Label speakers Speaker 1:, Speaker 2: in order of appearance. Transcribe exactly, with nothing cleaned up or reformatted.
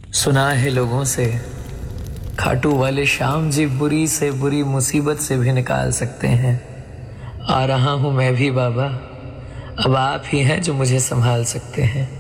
Speaker 1: सुना है लोगों से खाटू वाले श्याम जी बुरी से बुरी मुसीबत से भी निकाल सकते हैं। आ रहा हूं मैं भी बाबा, अब आप ही हैं जो मुझे संभाल सकते हैं।